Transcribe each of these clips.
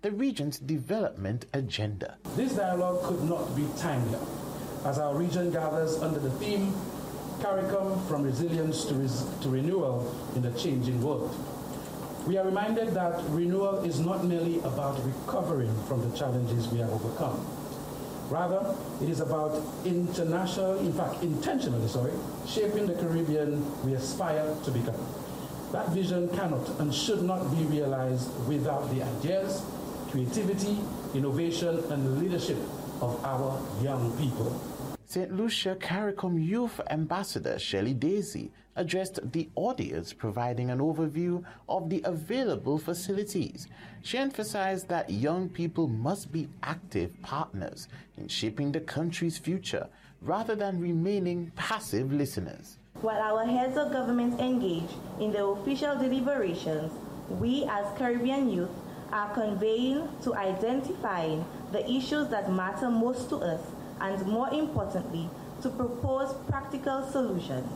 the region's development agenda. This dialogue could not be timelier as our region gathers under the theme CARICOM from resilience to renewal in a changing world. We are reminded that renewal is not merely about recovering from the challenges we have overcome. Rather, it is about intentionally shaping the Caribbean we aspire to become. That vision cannot and should not be realized without the ideas, creativity, innovation, and leadership of our young people. St. Lucia CARICOM Youth Ambassador Shelley Daisy addressed the audience, providing an overview of the available facilities. She emphasized that young people must be active partners in shaping the country's future rather than remaining passive listeners. While our heads of government engage in the official deliberations, we as Caribbean youth are conveying to identifying the issues that matter most to us and, more importantly, to propose practical solutions.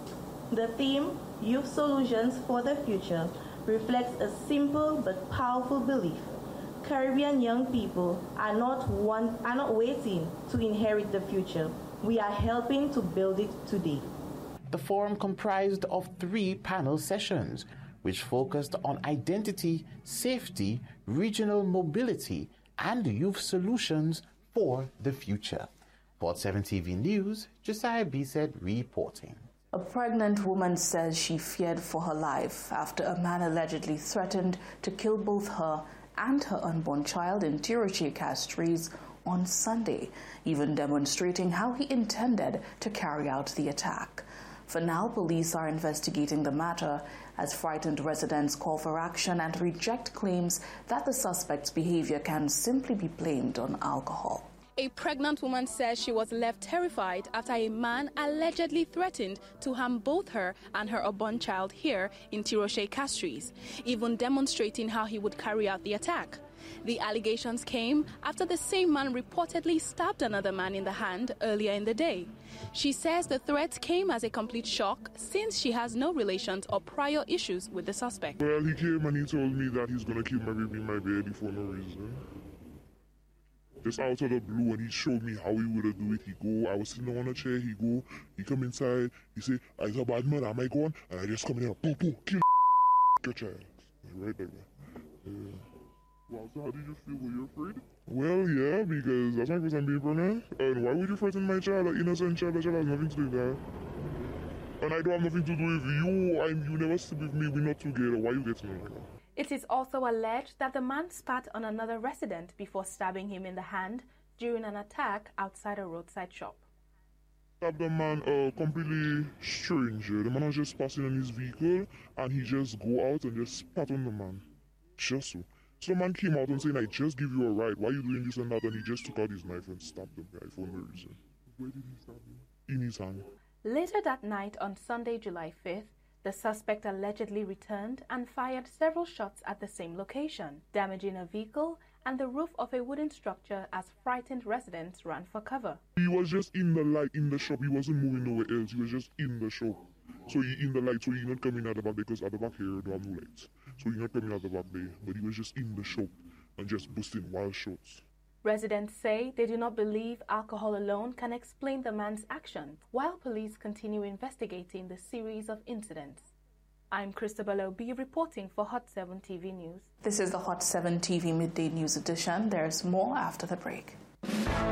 The theme, Youth Solutions for the Future, reflects a simple but powerful belief. Caribbean young people are not waiting to inherit the future. We are helping to build it today. The forum comprised of 3 panel sessions, which focused on identity, safety, regional mobility, and youth solutions for the future. Port 7 TV News, Josiah Bisset reporting. A pregnant woman says she feared for her life after a man allegedly threatened to kill both her and her unborn child in Tiroche Castries on Sunday, even demonstrating how he intended to carry out the attack. For now, police are investigating the matter as frightened residents call for action and reject claims that the suspect's behavior can simply be blamed on alcohol. A pregnant woman says she was left terrified after a man allegedly threatened to harm both her and her unborn child here in Tiroche Castries, even demonstrating how he would carry out the attack. The allegations came after the same man reportedly stabbed another man in the hand earlier in the day. She says the threat came as a complete shock since she has no relations or prior issues with the suspect. Well, he came and he told me that he's going to kill my baby in my bed for no reason. Just out of the blue, and he showed me how he would do it. I was sitting on a chair, he come inside, he say, "It's a bad man, am I gone?" And I just come in there, boom, kill your child. Right there. Wow, so how did you feel? Were you afraid? Well, yeah, because that's my first time being pregnant. And why would you threaten my child, an innocent child? The child has nothing to do with that. And I don't have nothing to do with you. You never sleep with me, we're not together. Why you get me like that? It is also alleged that the man spat on another resident before stabbing him in the hand during an attack outside a roadside shop. The man completely stranger. The man was just passing in his vehicle and he just go out and just spat on the man. Just so. So the man came out and saying, "I just give you a ride. Why are you doing this and that?" And he just took out his knife and stabbed the guy for no reason. Where did he stab him? In his hand. Later that night on Sunday, July 5th, the suspect allegedly returned and fired several shots at the same location, damaging a vehicle and the roof of a wooden structure as frightened residents ran for cover. He was just in the light in the shop. He wasn't moving nowhere else. He was just in the shop. So he in the light, so he not coming out the back because at the back here there are no lights. So he not coming out the back there, but he was just in the shop and just boosting wild shots. Residents say they do not believe alcohol alone can explain the man's actions, while police continue investigating the series of incidents. I'm Christabel Obi reporting for Hot 7 TV News. This is the Hot 7 TV Midday News Edition. There's more after the break.